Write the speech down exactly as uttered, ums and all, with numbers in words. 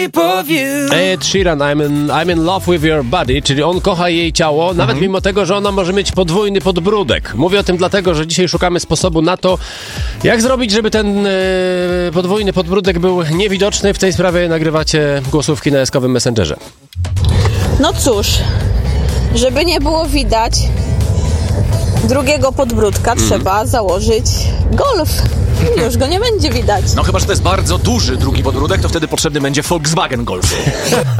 shape of you. Ed Sheeran, I'm in, I'm in love with your body, czyli on kocha jej ciało, nawet Mhm. mimo tego, że ona może mieć podwójny podbródek. Mówię o tym dlatego, że dzisiaj szukamy sposobu na to, jak zrobić, żeby ten e, podwójny podbródek był niewidoczny. W tej sprawie nagrywacie głosówki na eskowym Messengerze. No cóż, żeby nie było widać drugiego podbródka, Mhm. trzeba założyć Golf. Już go nie będzie widać. No chyba, że to jest bardzo duży drugi podbródek, to wtedy potrzebny będzie Volkswagen Golf.